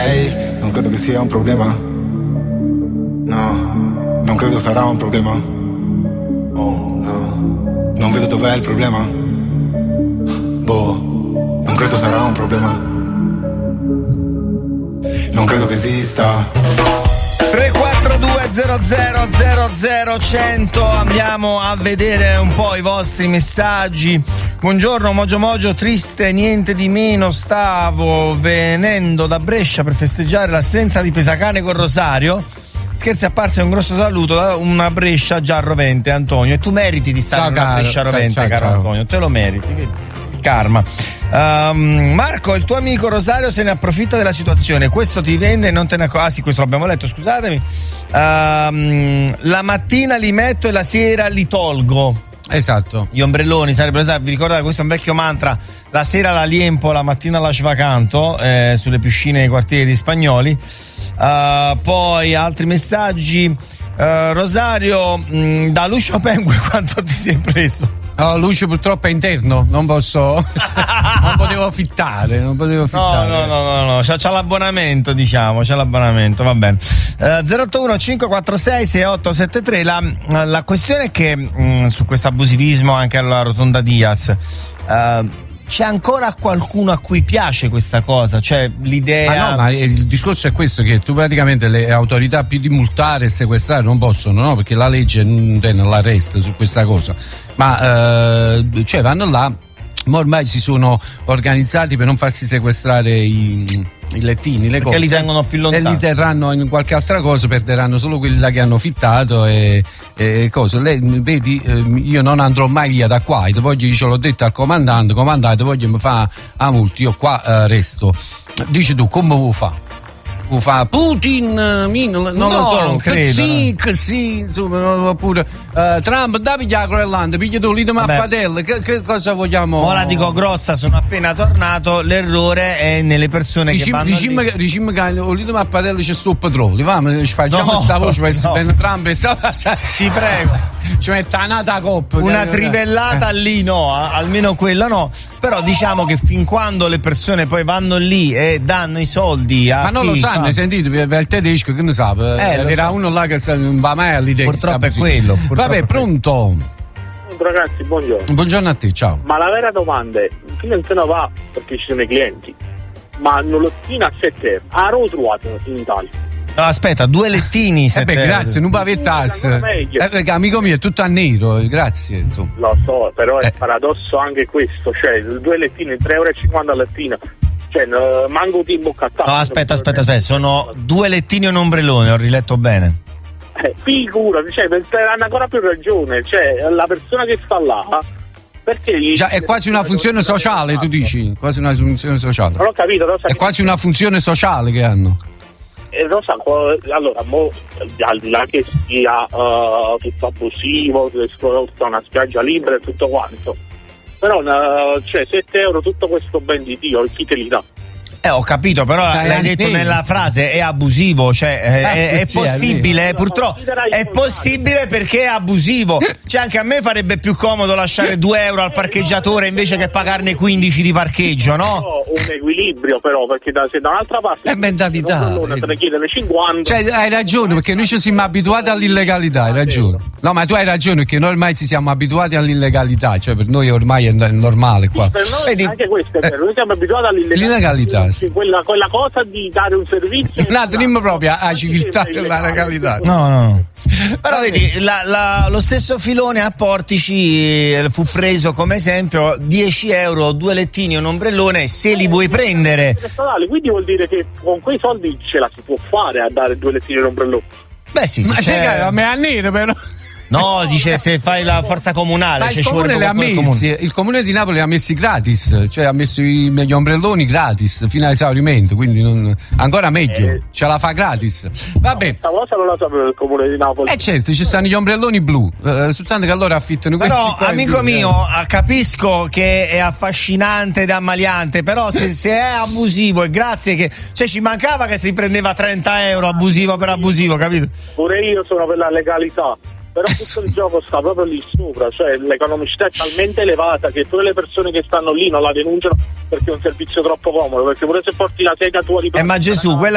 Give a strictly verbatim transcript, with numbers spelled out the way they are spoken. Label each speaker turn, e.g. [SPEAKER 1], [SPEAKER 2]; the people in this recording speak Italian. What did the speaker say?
[SPEAKER 1] Ehi, non credo che sia un problema. No, non credo sarà un problema. Oh no, non vedo dov'è il problema. Boh, non credo sarà un problema. Non credo che esista.
[SPEAKER 2] tre quattro due zero zero zero zero cento. Andiamo a vedere un po' i vostri messaggi. Buongiorno Mogio Mogio, triste niente di meno, stavo venendo da Brescia per festeggiare l'assenza di Pesacane con Rosario. Scherzi a parte, un grosso saluto da una Brescia già rovente, Antonio. E tu meriti di stare ciao, in una caro, Brescia rovente, ciao, caro ciao. Antonio, te lo meriti, vedi? Il karma. Um, Marco, il tuo amico Rosario se ne approfitta della situazione, questo ti vende e non te ne accorgi. Ah sì, questo l'abbiamo letto, scusatemi. Um, la mattina li metto e la sera li tolgo.
[SPEAKER 3] Esatto.
[SPEAKER 2] Gli ombrelloni sarebbero esatto. Vi ricordate, questo è un vecchio mantra: la sera la liempo, la mattina la svacanto, eh, sulle piscine dei quartieri spagnoli. Uh, poi altri messaggi. uh, Rosario, mh, da Lucio Pengue quanto ti sei preso?
[SPEAKER 3] Oh, Lucio purtroppo è interno, non posso non potevo fittare, non potevo fittare.
[SPEAKER 2] No, no, no, no, no. C'ha, c'ha l'abbonamento, diciamo, c'ha l'abbonamento, va bene. Uh, zero otto uno cinque quattro sei sei otto sette tre. La, la questione è che mh, su questo abusivismo anche alla Rotonda Diaz, uh, c'è ancora qualcuno a cui piace questa cosa? Cioè l'idea.
[SPEAKER 3] Ah no, ma il discorso è questo, che tu praticamente le autorità più di multare e sequestrare non possono, no? Perché la legge non tiene l'arresto su questa cosa. Ma eh, cioè vanno là, ma ormai si sono organizzati per non farsi sequestrare i, i lettini, le
[SPEAKER 2] perché
[SPEAKER 3] cose.
[SPEAKER 2] li tengono più lontani.
[SPEAKER 3] E li terranno in qualche altra cosa, perderanno solo quelli là che hanno fittato e, e cose. Lei, vedi, eh, io non andrò mai via da qua, e voglio, ce l'ho detto al comandante, comandante, voglio mi fa a multi, io qua eh, resto. Dici tu, come lo fa? Lo fa Putin, mi, non, non
[SPEAKER 2] no,
[SPEAKER 3] lo so,
[SPEAKER 2] non credo,
[SPEAKER 3] sì,
[SPEAKER 2] no.
[SPEAKER 3] sì, insomma, oppure uh, Trump, da piglia la Groenlandia, piglia tu, lì da Mappadelle, che, che cosa vogliamo?
[SPEAKER 2] Ora dico grossa, sono appena tornato, l'errore è nelle persone
[SPEAKER 3] dicim,
[SPEAKER 2] che vanno
[SPEAKER 3] dicim,
[SPEAKER 2] lì.
[SPEAKER 3] Diciamo che lì da Mappadelle c'è sul petrolio, va, facciamo
[SPEAKER 2] no,
[SPEAKER 3] questa voce per
[SPEAKER 2] no.
[SPEAKER 3] bene Trump e sa, cioè,
[SPEAKER 2] ti prego.
[SPEAKER 3] Ci mette una nata coppa.
[SPEAKER 2] Una trivellata
[SPEAKER 3] eh.
[SPEAKER 2] lì no, almeno quella no. Però diciamo che fin quando le persone poi vanno lì e danno i soldi a
[SPEAKER 3] ma non lo sanno, hai sentito? Il tedesco che ne sa?
[SPEAKER 2] Eh,
[SPEAKER 3] era
[SPEAKER 2] so.
[SPEAKER 3] Uno là che non va mai all'idea.
[SPEAKER 2] Purtroppo è quello. Purtroppo
[SPEAKER 3] Vabbè, pronto?
[SPEAKER 4] Ragazzi, buongiorno.
[SPEAKER 3] Buongiorno a te, ciao.
[SPEAKER 4] Ma la vera domanda è: chi non se ne va perché ci sono i clienti? Ma un lettino a sette euro, a lo trovate in Italia?
[SPEAKER 2] No, aspetta, due lettini.
[SPEAKER 3] Eh beh, grazie, non va a tasse. Eh, perché amico mio è tutto a nero, grazie. Insomma.
[SPEAKER 4] Lo so, però è
[SPEAKER 3] eh.
[SPEAKER 4] paradosso anche questo, cioè due lettini, tre euro e cinquanta al lettino. Cioè, no, manco ti imboccatato.
[SPEAKER 2] No, aspetta, aspetta, aspetta, sono due lettini e un ombrellone, ho riletto bene.
[SPEAKER 4] Eh, figura, cioè, hanno ancora più ragione, cioè, la persona che sta là, perché gli...
[SPEAKER 3] Già, è quasi una funzione sociale, tu dici? Quasi una funzione sociale.
[SPEAKER 4] Non ho capito, Rosa.
[SPEAKER 3] È quasi una funzione sociale che hanno.
[SPEAKER 4] Eh, Rosa, allora, mo, al di là che sia uh, tutto abusivo, che sia una spiaggia libera e tutto quanto, però uh, cioè sette euro tutto questo ben di Dio, chi te li dà?
[SPEAKER 2] Eh, ho capito, però
[SPEAKER 3] Dai,
[SPEAKER 2] l'hai detto
[SPEAKER 3] sì.
[SPEAKER 2] nella frase, è abusivo, cioè è,
[SPEAKER 3] Eh,
[SPEAKER 2] è, è
[SPEAKER 3] sì,
[SPEAKER 2] possibile,
[SPEAKER 4] è
[SPEAKER 2] eh, purtroppo è possibile perché è abusivo. Cioè anche a me farebbe più comodo lasciare due euro al parcheggiatore invece che pagarne quindici di parcheggio, no?
[SPEAKER 4] No, un equilibrio però, perché da, se da un'altra parte
[SPEAKER 3] è mentalità.
[SPEAKER 4] te ne chiede le cinquanta.
[SPEAKER 3] Cioè, hai ragione, perché noi ci siamo abituati all'illegalità, hai ragione. No, ma tu hai ragione, perché noi ormai ci siamo abituati all'illegalità, cioè per noi ormai è normale qua.
[SPEAKER 4] Sì, per noi
[SPEAKER 2] Vedi?
[SPEAKER 4] anche questo è vero, noi siamo abituati all'illegalità.
[SPEAKER 3] L'illegalità, sì.
[SPEAKER 4] Quella, quella cosa di dare un servizio.
[SPEAKER 3] No, teniamo proprio a civiltà e la legalità.
[SPEAKER 2] No, no. Però vedi, la, la, lo stesso filone a Portici eh, fu preso come esempio dieci euro, due lettini e un ombrellone se li vuoi prendere.
[SPEAKER 4] Quindi vuol dire che con quei soldi ce la si può fare a dare due lettini e un ombrellone.
[SPEAKER 2] Beh sì, sì.
[SPEAKER 3] Ma
[SPEAKER 2] c'è...
[SPEAKER 3] a me a nero però.
[SPEAKER 2] No, dice se fai la forza comunale.
[SPEAKER 3] Ma
[SPEAKER 2] cioè
[SPEAKER 3] il,
[SPEAKER 2] ci
[SPEAKER 3] comune
[SPEAKER 2] vuole
[SPEAKER 3] le ha
[SPEAKER 2] proprio il
[SPEAKER 3] messi,
[SPEAKER 2] comune.
[SPEAKER 3] il comune di Napoli li ha messi gratis, cioè ha messo i, gli ombrelloni gratis fino a esaurimento, quindi non, ancora meglio,
[SPEAKER 4] Eh.
[SPEAKER 3] ce la fa gratis. Vabbè.
[SPEAKER 4] Questa cosa non la sapevo del comune di Napoli.
[SPEAKER 3] Eh certo, ci stanno gli ombrelloni blu, eh, soltanto che allora affittano questi.
[SPEAKER 2] Però
[SPEAKER 3] qua
[SPEAKER 2] amico
[SPEAKER 3] blu,
[SPEAKER 2] mio, eh, capisco che è affascinante ed ammaliante, però se, se è abusivo e grazie che cioè ci mancava che si prendeva trenta euro abusivo per abusivo, capito?
[SPEAKER 4] Pure io sono per la legalità. Però tutto il gioco sta proprio lì sopra, cioè l'economicità è talmente elevata che pure le persone che stanno lì non la denunciano perché è un servizio troppo comodo, perché pure se porti la sega tua di
[SPEAKER 2] Eh ma Gesù, quella